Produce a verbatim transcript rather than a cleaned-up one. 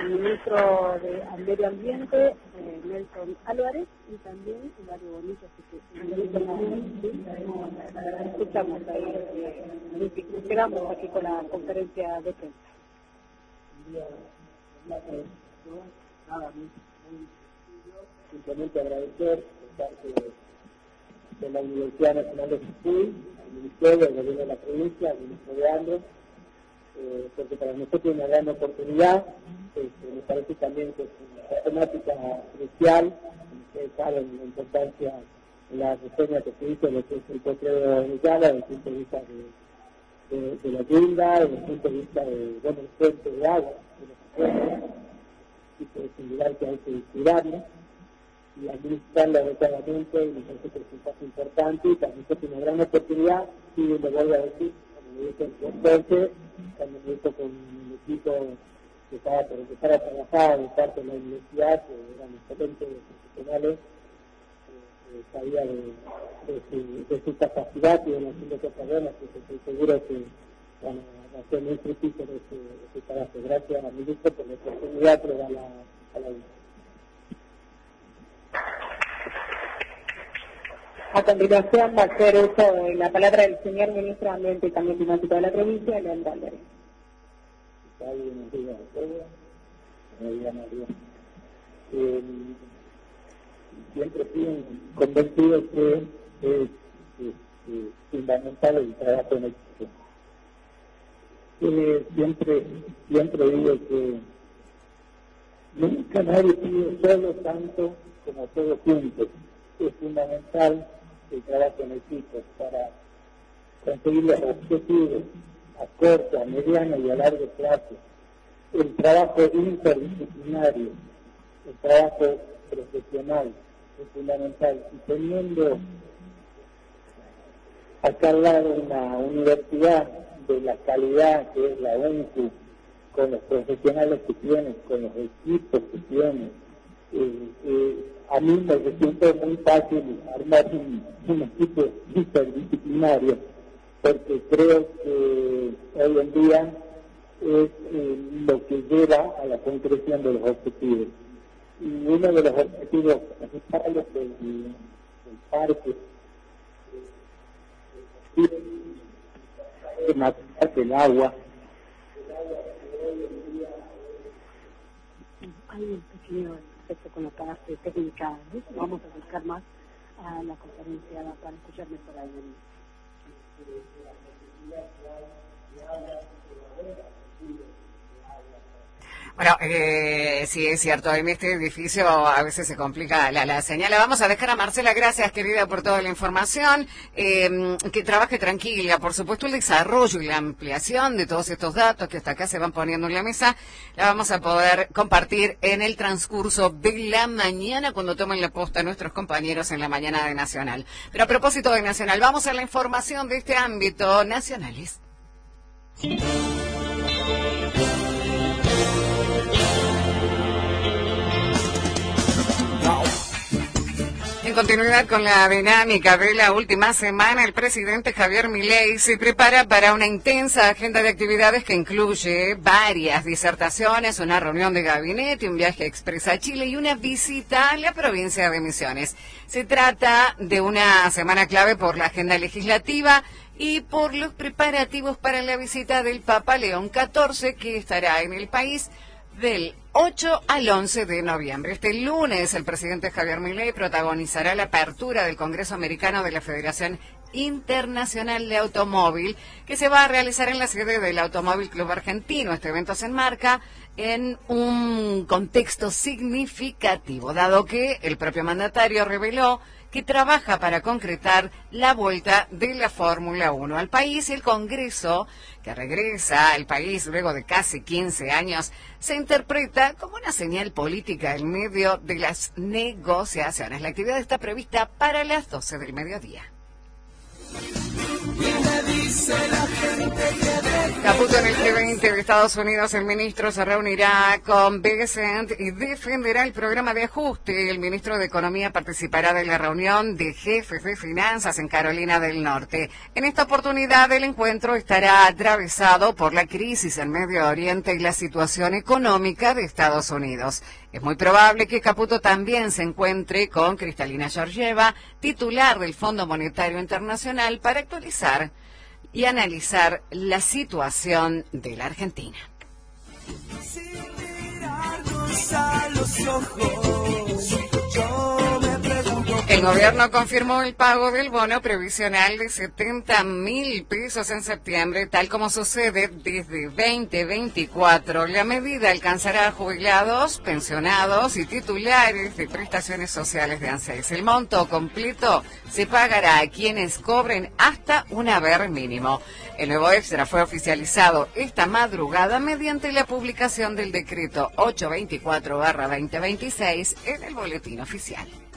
ministro de al Medio Ambiente, eh, Nelson Álvarez, y también Mario Bonito, así que escuchamos ahí, eh, llegamos aquí con la conferencia de prensa. Nada, simplemente agradecer por parte de, de la Universidad Nacional de Jujuy, al Ministerio, al Gobierno de la provincia, al Ministro de Andrés, eh, porque para nosotros es una gran oportunidad. Este, me parece también que es una temática crucial. Ustedes saben la importancia en la reseña que se hizo de lo que es el potrero de Yala, desde el punto de vista de, de, de la yunga, desde el punto de vista de, bueno, el fuente de agua, de los pueblos, y que es un lugar que hay que cuidarlo y administrarlo adecuadamente, y me parece que es un paso importante, y también es una gran oportunidad, y lo vuelvo a decir, como me dijo el docente, cuando me dijo con un equipo que estaba por empezar a trabajar de parte de la universidad, que eran excelentes profesionales, eh, sabía de, de, su, de su capacidad y de la haciendo cosas buenas, que estoy seguro que bueno, va a ser muy fructífero ese, ese trabajo. Gracias al ministro por la oportunidad que le da a la, a la universidad. A continuación va a ser uso de la palabra del señor ministro de Ambiente y Cambio Climático de la provincia, León Álvarez. Buenos días a todos. Buenos días, María. Eh, siempre estoy convencido que es, es, es fundamental el trabajo en equipo. Eh, siempre, siempre digo que nunca nadie pide solo tanto como todos juntos. Es fundamental el trabajo en equipo para conseguir los objetivos a corto, a mediano y a largo plazo. El trabajo interdisciplinario, el trabajo profesional es fundamental. Y teniendo acá al lado una universidad de la calidad que es la UNCU, con los profesionales que tiene, con los equipos que tiene, eh, eh, a mí me resulta muy fácil armar un, un equipo interdisciplinario, porque creo que hoy en día es eh, lo que lleva a la concreción de los objetivos. Y uno de los objetivos principales del, del parque es material del agua. Hay un pequeño efecto con la parte técnica, ¿sí? Vamos a buscar más a la conferencia para escuchar mejor a él. Bueno, eh, sí es cierto, en este edificio a veces se complica la, la señal. Vamos a dejar a Marcela, gracias querida por toda la información, eh, que trabaje tranquila. Por supuesto el desarrollo y la ampliación de todos estos datos que hasta acá se van poniendo en la mesa, la vamos a poder compartir en el transcurso de la mañana cuando tomen la posta nuestros compañeros en la mañana de Nacional. Pero a propósito de Nacional, vamos a la información de este ámbito nacionales. En continuidad con la dinámica de la última semana, el presidente Javier Milei se prepara para una intensa agenda de actividades que incluye varias disertaciones, una reunión de gabinete, un viaje express a Chile y una visita a la provincia de Misiones. Se trata de una semana clave por la agenda legislativa y por los preparativos para la visita del Papa León catorce, que estará en el país del ocho al once de noviembre. Este lunes el presidente Javier Milei protagonizará la apertura del Congreso Americano de la Federación Internacional de Automóvil, que se va a realizar en la sede del Automóvil Club Argentino. Este evento se enmarca en un contexto significativo, dado que el propio mandatario reveló que trabaja para concretar la vuelta de la Fórmula uno al país, y el Congreso, que regresa al país luego de casi quince años, se interpreta como una señal política en medio de las negociaciones. La actividad está prevista para las doce del mediodía. Caputo en el G veinte de Estados Unidos, el ministro se reunirá con Bessent y defenderá el programa de ajuste. El ministro de Economía participará de la reunión de jefes de finanzas en Carolina del Norte. En esta oportunidad, el encuentro estará atravesado por la crisis en Medio Oriente y la situación económica de Estados Unidos. Es muy probable que Caputo también se encuentre con Kristalina Georgieva, titular del Fondo Monetario Internacional, para actualizar y analizar la situación de la Argentina. Sin mirarnos a los ojos, yo me pregunto. El gobierno confirmó el pago del bono previsional de setenta mil pesos en septiembre, tal como sucede desde veinte veinticuatro. La medida alcanzará a jubilados, pensionados y titulares de prestaciones sociales de ANSES. El monto completo se pagará a quienes cobren hasta un haber mínimo. El nuevo extra fue oficializado esta madrugada mediante la publicación del decreto ochocientos veinticuatro barra veinte veintiséis en el boletín oficial.